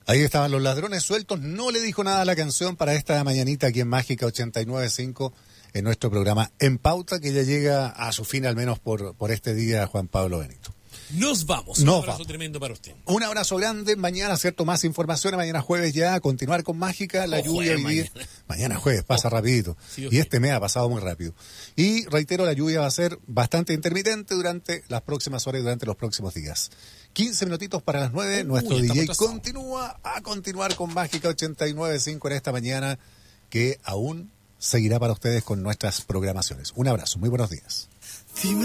Ahí estaban los ladrones sueltos. No le dijo nada a la canción para esta mañanita aquí en Mágica 89.5 en nuestro programa En Pauta, que ya llega a su fin al menos por este día, Juan Pablo Benito. Nos vamos. Un abrazo tremendo para usted. Un abrazo grande. Mañana, ¿cierto? Más informaciones. Mañana jueves ya. A continuar con Mágica. La lluvia hoy día. Mañana jueves. Pasa rapidito. Sí, okay. Y este mes ha pasado muy rápido. Y reitero, la lluvia va a ser bastante intermitente durante las próximas horas y durante los próximos días. 15 minutitos para las 9. Nuestro DJ continúa a continuar con Mágica 89.5 en esta mañana, que aún seguirá para ustedes con nuestras programaciones. Un abrazo. Muy buenos días.